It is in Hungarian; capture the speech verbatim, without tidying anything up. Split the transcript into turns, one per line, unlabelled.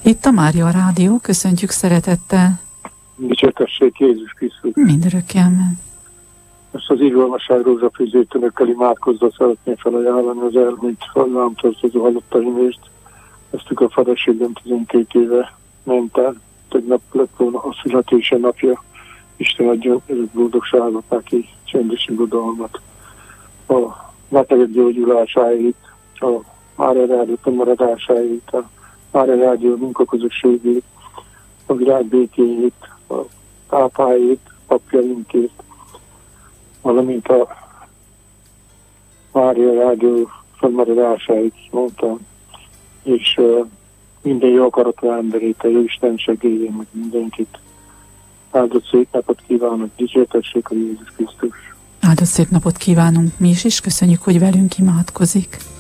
Itt a Mária Rádió, köszöntjük szeretettel.
Dicsértessék Jézus Krisztus.
Mindörökké, amen.
Ezt az írvalmaság rózsafűzőtönökkel imádkozva szeretném felajánlani az elmúlt hozzám tartozó halottaimést. Ezt a feleségem tizenkét éve ment el. Tegnap lett volna a születése napja. Isten adjon örök boldogságot neki, csendes nyugodalmat. A beteg gyógyulásáit, a Mária Rádió maradásáit, a Mária Rádió munkaközösségét, a világ békéjét, a pápáit, papjainkét, valamint a Mária Rádió fennmaradásáit mondtam, és uh, minden jó akaratú emberét, a jó Isten segélyén, meg mindenkit. Áldott szép napot kívánok, dicsértessék a Jézus Krisztus.
Áldott szép napot kívánunk mi is, és köszönjük, hogy velünk imádkozik.